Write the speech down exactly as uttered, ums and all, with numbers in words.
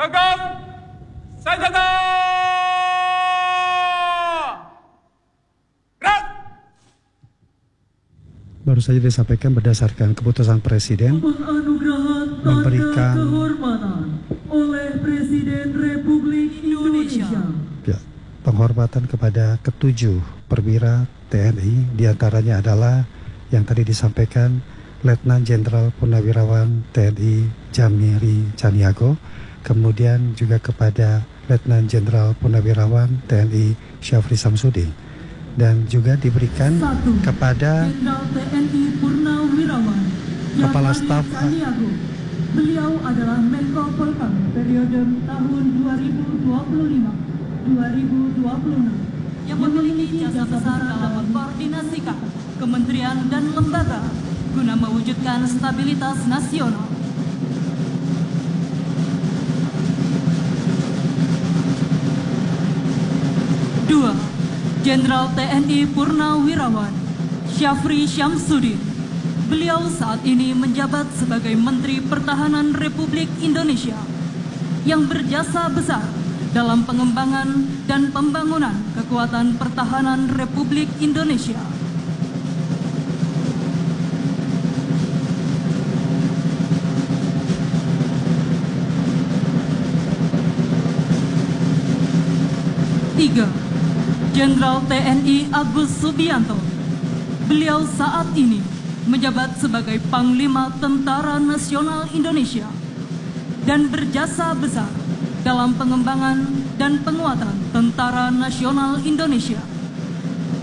Pegang senjata! Gerak! Baru saja disampaikan berdasarkan keputusan Presiden memberikan oleh Presiden Republik Indonesia ya, penghormatan kepada ketujuh perwira T N I, diantaranya adalah yang tadi disampaikan Letnan Jenderal Purnawirawan T N I Jamiri Caniago, kemudian juga kepada Letnan Jenderal Purnawirawan T N I Syafri Samsudin, dan juga diberikan Satu, kepada Jenderal T N I Purnawirawan Kepala Jamiri Staf Caniago. Beliau adalah Menko Polhukam periode tahun dua ribu dua puluh lima sampai dua ribu dua puluh enam yang memiliki jasa besar dalam mengkoordinasikan kementerian dan lembaga guna mewujudkan stabilitas nasional. Dua, Jenderal T N I Purnawirawan Syafri Syamsuddin. Beliau saat ini menjabat sebagai Menteri Pertahanan Republik Indonesia yang berjasa besar dalam pengembangan dan pembangunan kekuatan pertahanan Republik Indonesia. Tiga, Jenderal T N I Agus Subianto. Beliau saat ini menjabat sebagai Panglima Tentara Nasional Indonesia dan berjasa besar dalam pengembangan dan penguatan Tentara Nasional Indonesia.